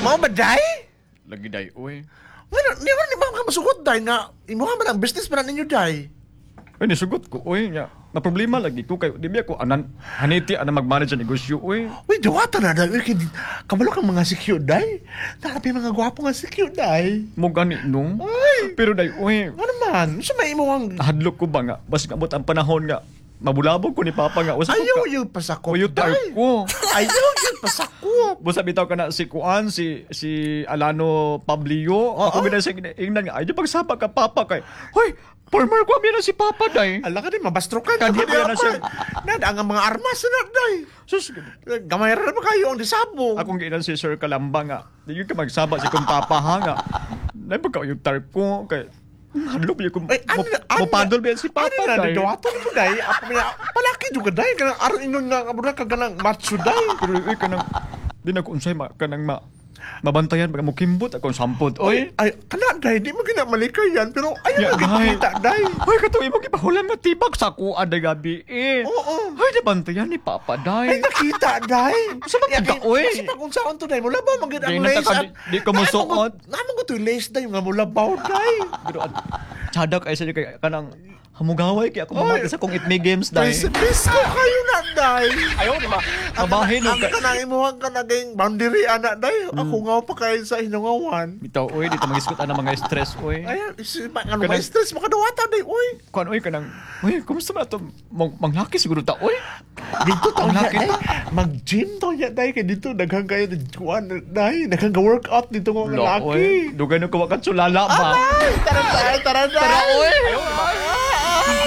Mao ba day? Lagi day, uy. Wala, di ba ka masugot day nga imuha man ang business man ninyo day. Uy, nisugot ko, uy. Nga, na problema lagi ko kay di ba ko anan haniti ana mag-manage ang negosyo, uy. Uy, dawata na day. Kabalo kang mga secure day. Narapi mga gwapo nga secure day. Mo gani nung. Ay! Pero day, uy. Ano man? Sa may imuhang... Hadlok ko ba nga? Bas nga ang panahon nga. Mabulabog ko ni Papa nga. Usa ko Ayaw ka. yung pasakop Uy, tar day. ko. Ayaw yung pasakop. Busa bitaw ka na si Kuan, si Alano Pablio. Ako gina sa ingnan nga. Ay, pagsaba ka Papa kay. Hoy, former ko na si Papa day. Ala ka din, mabastrokan. Kandi pa yan na siya. Nada ang mga armas na day. Sus, Gamay rin ba kayo ang disabo? akong ginan si Sir Kalamba nga. Di yun ka magsaba si kong Papa ha nga. Naipagka yung tarp ko kay. Hadlok yung kong Ay, mupadol ba yan si Papa ano na, day. dawato mo day. Palaki juga day. Kanang aron ingon nga, kabura ka ganang macho day. Pero uy, kanang di na ko unsay kanang mabantayan pag mo kimbot akong sampot. Oy. Ay, kana day, di mo ginamalikay yan. Pero Ya, ayaw mo ipakita day. Hoy, katuwi mo kipahulan na tibak sa kuan day gabi eh. Oo. Hoy, di bantayan ni Papa Ay, day. nakita, day. Sa mga ka, oy. Kasi pag kung saan to, day, mula ba magiging Di ang na lace taka- at... di ka musuot. Naman ko to yung lace, day, nga mula ba, day. Pero tsadak ay sa kay kanang hamugaway kay ako mamati sa kong itme games day. Please ko kayo na, day. Ayaw di ba? Mabahin Ang kanang imuhang kanaging boundary, anak, day. Ako nga pa kayo sa hinungawan. Bitaw oy, dito magiskot ana mga stress oy. Ayan, ano may stress, makadawata, day, uy. Kuan oy kanang oy, kumusta man to? Manglaki siguro ta oy. Dito to Ang niya, laki day. to. Mag-gym to niya, day. Kaya dito, daghang kayo, day. Daghang ka-workout dito mga Lo, laki. oy. Dugay no kawakat sulala ba? Ay, tara, tara, tara, Tara, oy. Ayaw,